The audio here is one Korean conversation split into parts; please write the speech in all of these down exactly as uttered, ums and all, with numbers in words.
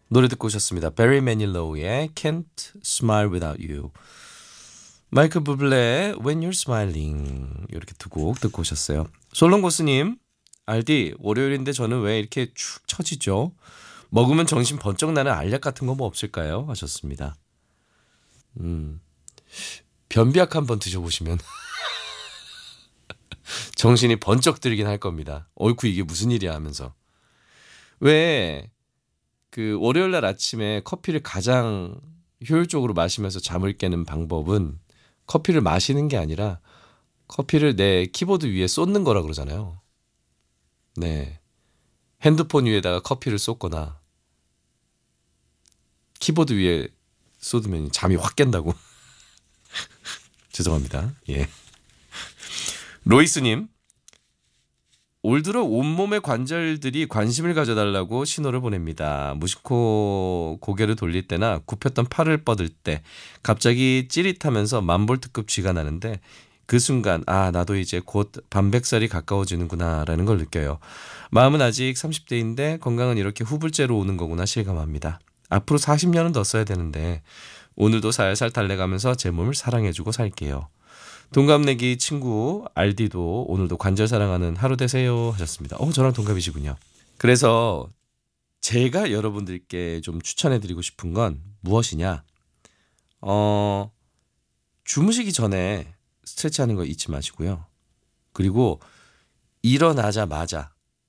노래 듣고 오셨습니다. 베리 매닐로우의 Can't Smile Without You. 마이클 부블레의 When You're Smiling. 이렇게 두 곡 듣고 오셨어요. 솔롱고스님, 알디 월요일인데 저는 왜 이렇게 축 처지죠? 먹으면 정신 번쩍 나는 알약 같은 거 뭐 없을까요? 하셨습니다. 음, 변비약 한번 드셔보시면 정신이 번쩍 들긴 할 겁니다. 어이쿠 이게 무슨 일이야 하면서. 왜 그 월요일 날 아침에 커피를 가장 효율적으로 마시면서 잠을 깨는 방법은 커피를 마시는 게 아니라 커피를 내 키보드 위에 쏟는 거라 그러잖아요. 네. 핸드폰 위에다가 커피를 쏟거나 키보드 위에 쏟으면 잠이 확 깬다고. 죄송합니다. 예. 로이스님, 올 들어 온몸의 관절들이 관심을 가져달라고 신호를 보냅니다. 무심코 고개를 돌릴 때나 굽혔던 팔을 뻗을 때 갑자기 찌릿하면서 만볼트급 쥐가 나는데 그 순간 아 나도 이제 곧 반백살이 가까워지는구나 라는 걸 느껴요. 마음은 아직 삼십 대인데 건강은 이렇게 후불제로 오는 거구나 실감합니다. 앞으로 사십 년은 더 써야 되는데 오늘도 살살 달래가면서 제 몸을 사랑해주고 살게요. 동갑내기 친구 알디도 오늘도 관절 사랑하는 하루 되세요 하셨습니다. 어 저랑 동갑이시군요. 그래서 제가 여러분들께 좀 추천해드리고 싶은 건 무엇이냐? 어 주무시기 전에 스트레치하는 거 잊지 마시고요. 그리고 일어나자마자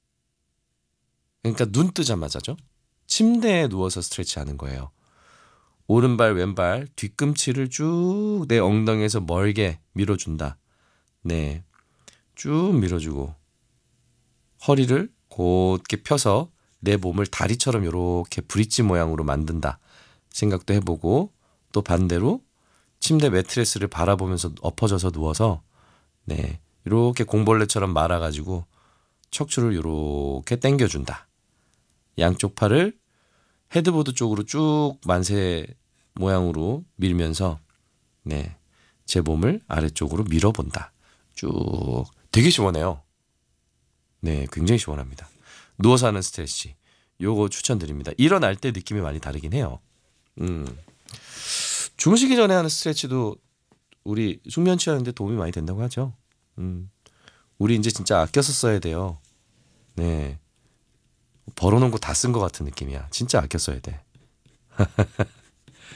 그러니까 눈 뜨자마자죠. 침대에 누워서 스트레치하는 거예요. 오른발 왼발 뒤꿈치를 쭉 내 엉덩이에서 멀게 밀어준다. 네, 쭉 밀어주고 허리를 곧게 펴서 내 몸을 다리처럼 이렇게 브릿지 모양으로 만든다 생각도 해보고 또 반대로 침대 매트레스를 바라보면서 엎어져서 누워서 네 이렇게 공벌레처럼 말아가지고 척추를 이렇게 당겨준다. 양쪽 팔을 헤드보드 쪽으로 쭉 만세 모양으로 밀면서 네, 제 몸을 아래쪽으로 밀어본다. 쭉 되게 시원해요. 네, 굉장히 시원합니다. 누워서 하는 스트레치 요거 추천드립니다. 일어날 때 느낌이 많이 다르긴 해요. 음, 주무시기 전에 하는 스트레치도 우리 숙면 취하는데 도움이 많이 된다고 하죠. 음, 우리 이제 진짜 아껴서 써야 돼요. 네, 벌어놓은 거 다 쓴 것 같은 느낌이야. 진짜 아껴 써야 돼.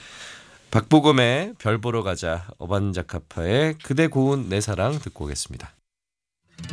박보검의 별 보러 가자, 어반자카파의 그대 고운 내 사랑 듣고 오겠습니다.